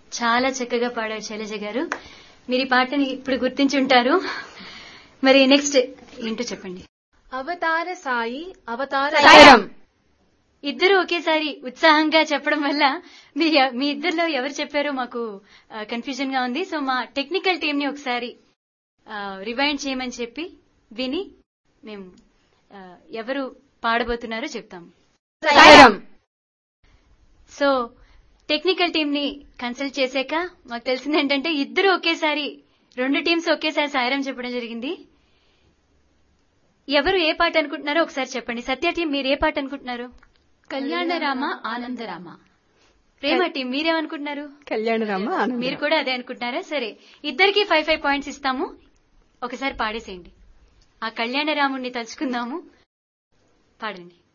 చాలా చక్కగా పాడారు శైలజ గారు. మీరు ఈ పాటని ఇప్పుడు గుర్తించుంటారు. మరి నెక్స్ట్ ఏంటో చెప్పండి. అవతార సాయి అవతార సాయిరాం. ఇద్దరు ఒకేసారి ఉత్సాహంగా చెప్పడం వల్ల మీ ఇద్దరిలో ఎవరు చెప్పారో మాకు కన్ఫ్యూజన్ గా ఉంది. సో మా టెక్నికల్ టీం ని ఒకసారి రివైండ్ చేయమని చెప్పి విని మేము ఎవరు పాడబోతున్నారో చెప్తాము. సాయిరాం. సో టెక్నికల్ టీం ని కన్సల్ట్ చేశాక మాకు తెలిసింది ఏంటంటే ఇద్దరు ఒకేసారి, రెండు టీమ్స్ ఒకేసారి సాయిరాం చెప్పడం జరిగింది. ఎవరు ఏ పాట అనుకుంటున్నారో ఒకసారి చెప్పండి. సత్య టీం మీరు ఏ పాట అనుకుంటున్నారు? కళ్యాణరామ ఆనందరామ. ప్రేమ టీం మీరేమనుకుంటున్నారు? కళ్యాణరామ. మీరు కూడా అదే అనుకుంటున్నారా? సరే, ఇద్దరికి 5 పాయింట్స్ ఇస్తాము. ఒకసారి పాడేసేయండి. ఆ కళ్యాణరాముణ్ణి తలుచుకుందాము. పాడండి.